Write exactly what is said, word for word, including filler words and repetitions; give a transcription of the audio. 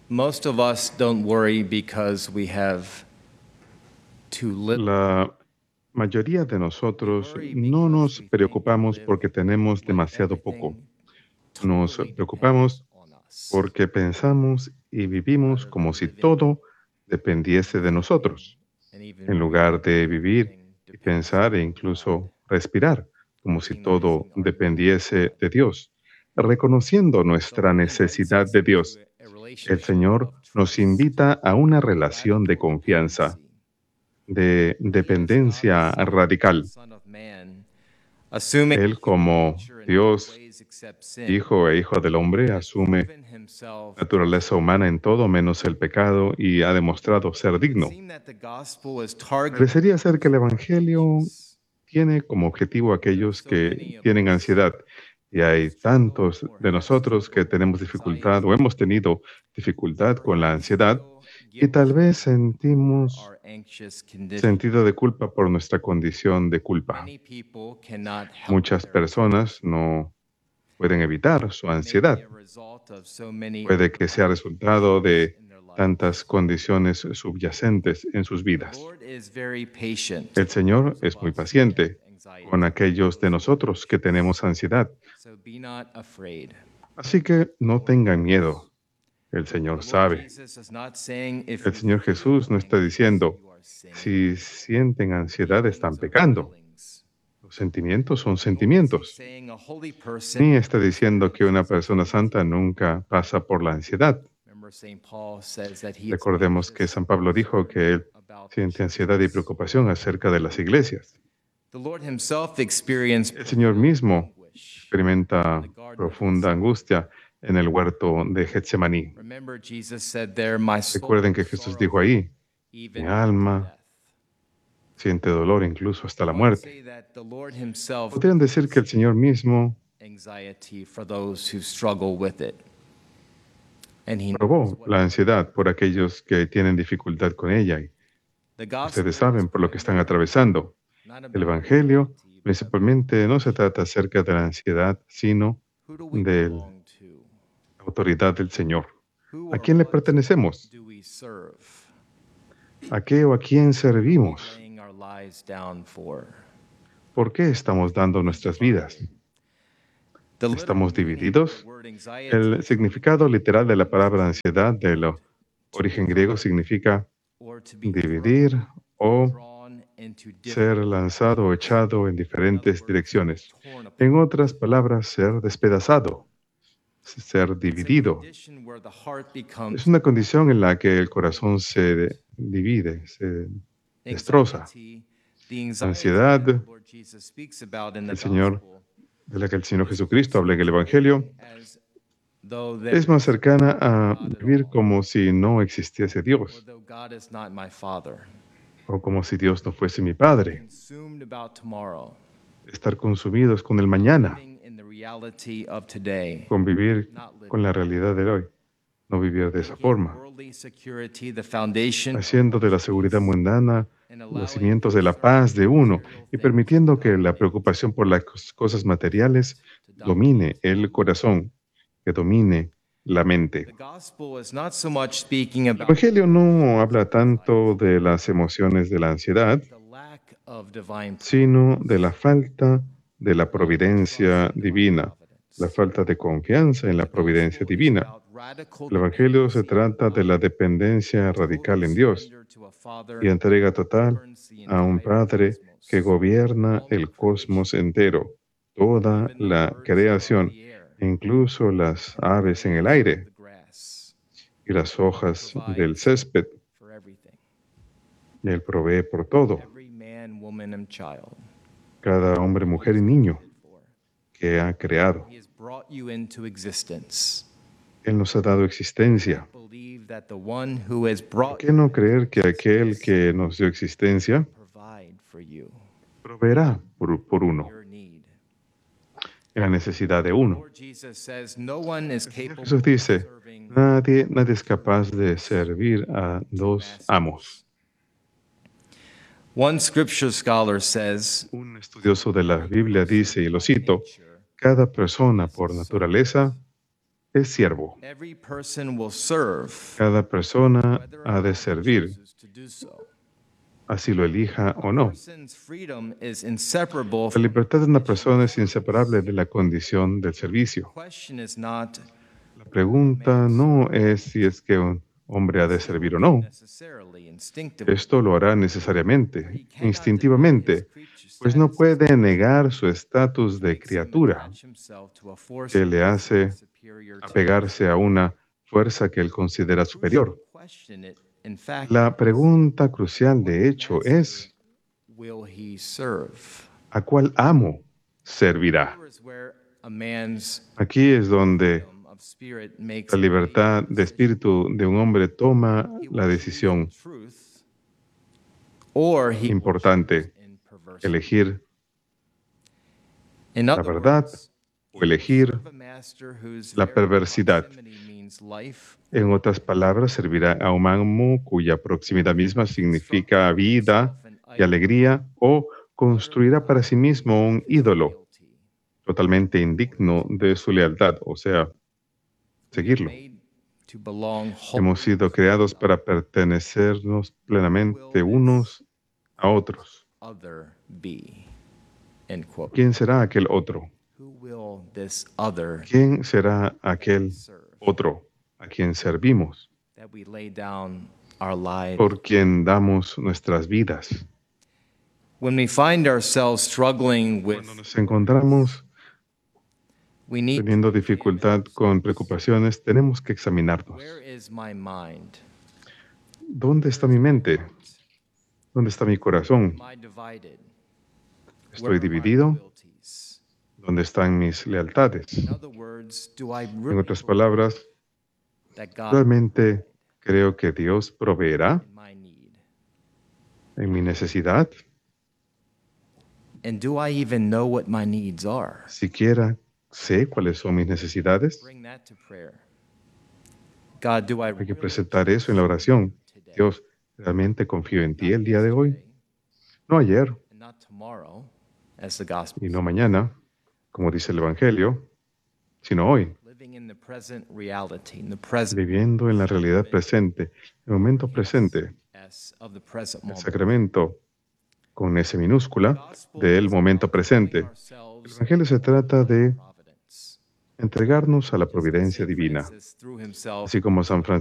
Most of us don't worry because we have too little. La mayoría de nosotros no nos preocupamos porque tenemos demasiado poco. Nos preocupamos porque pensamos y vivimos como si todo dependiese de nosotros, en lugar de vivir y pensar e incluso respirar como si todo dependiese de Dios, reconociendo nuestra necesidad de Dios. El Señor nos invita a una relación de confianza, de dependencia radical. Él, como Dios, Hijo e Hijo del Hombre, asume naturaleza humana en todo menos el pecado y ha demostrado ser digno. Parecería ser que el Evangelio tiene como objetivo a aquellos que tienen ansiedad. Y hay tantos de nosotros que tenemos dificultad o hemos tenido dificultad con la ansiedad y tal vez sentimos sentido de culpa por nuestra condición de culpa. Muchas personas no pueden evitar su ansiedad. Puede que sea resultado de tantas condiciones subyacentes en sus vidas. El Señor es muy paciente con aquellos de nosotros que tenemos ansiedad. Así que no tengan miedo. El Señor sabe. El Señor Jesús no está diciendo, si sienten ansiedad están pecando. Los sentimientos son sentimientos. Ni está diciendo que una persona santa nunca pasa por la ansiedad. Recordemos que San Pablo dijo que él siente ansiedad y preocupación acerca de las iglesias. El Señor mismo experimenta profunda angustia en el huerto de Getsemaní. Recuerden que Jesús dijo ahí, mi alma siente dolor incluso hasta la muerte. Podrían decir que el Señor mismo probó la ansiedad por aquellos que tienen dificultad con ella. Y ustedes saben por lo que están atravesando. El Evangelio principalmente no se trata acerca de la ansiedad, sino de la autoridad del Señor. ¿A quién le pertenecemos? ¿A qué o a quién servimos? ¿Por qué estamos dando nuestras vidas? ¿Estamos divididos? El significado literal de la palabra ansiedad del origen griego significa dividir o ser lanzado o echado en diferentes direcciones. En otras palabras, ser despedazado, ser dividido. Es una condición en la que el corazón se divide, se destroza. Ansiedad, el Señor, de la que el Señor Jesucristo habla en el Evangelio, es más cercana a vivir como si no existiese Dios, o como si Dios no fuese mi Padre. Estar consumidos con el mañana, convivir con la realidad de hoy, no vivir de esa forma, haciendo de la seguridad mundana los cimientos de la paz de uno y permitiendo que la preocupación por las cosas materiales domine el corazón, que domine la mente. El Evangelio no habla tanto de las emociones de la ansiedad, sino de la falta de la providencia divina, la falta de confianza en la providencia divina. El Evangelio se trata de la dependencia radical en Dios y entrega total a un Padre que gobierna el cosmos entero, toda la creación, incluso las aves en el aire y las hojas del césped. Y Él provee por todo, cada hombre, mujer y niño que ha creado. Él nos ha dado existencia. ¿Por qué no creer que aquel que nos dio existencia proveerá por, por uno, en la necesidad de uno? Jesús dice, nadie, nadie es capaz de servir a dos amos. One scripture scholar says, Un estudioso de la Biblia dice, y lo cito, cada persona por naturaleza es siervo. Every person will serve, Cada persona whether or ha de not he servir, chooses to do so. así lo elija o A no. person's freedom is inseparable La from libertad de una persona es the inseparable de la condición del servicio. question is not La pregunta no es si es que un hombre ha de servir o no. necessarily instinctively. Esto lo hará necesariamente, instintivamente, pues no puede negar su estatus de criatura, que le hace apegarse a una fuerza que él considera superior. La pregunta crucial, de hecho, es: Will he serve? ¿a cuál amo servirá? Here is where a man's Aquí es donde freedom of spirit makes la libertad de espíritu de un hombre toma he will la choose decisión truth, or he will importante, choose in perversity. elegir In la other verdad words, o elegir serve a master whose la very perversidad. proximity means life. En otras palabras, servirá a un amo cuya proximidad misma significa vida y alegría, o construirá para sí mismo un ídolo totalmente indigno de su lealtad, o sea, seguirlo. Made to belong Hemos sido creados para pertenecernos plenamente unos a otros. other be. End quote. ¿Quién será aquel otro? Who will this other ¿Quién será aquel serve? otro a quien servimos, That we lay down our lives. por quien damos nuestras vidas? When we find ourselves struggling with, Cuando nos encontramos we need to teniendo dificultad con preocupaciones, tenemos que examinarnos. where is my mind? ¿Dónde está mi mente? ¿Dónde está mi corazón? Am I divided? ¿Estoy Where are my dividido? loyalties? ¿Dónde están mis lealtades? In other words, do I En really otras believe palabras, that God ¿realmente creo que Dios proveerá in my need? en mi necesidad? And do I even know what my needs are? ¿Siquiera sé cuáles son mis necesidades? Bring that to prayer. God, do I Hay que really presentar eso en la oración. Dios, ¿realmente confío en ti el día de hoy? No ayer and not tomorrow, as the gospel y no mañana, como dice el Evangelio, sino hoy, living in the present reality, in the present viviendo en la realidad presente, en el momento presente, S of the present el moment. sacramento con S minúscula del momento presente. El Evangelio se trata de Providence. entregarnos a la providencia divina, Francis threw himself así como San Francisco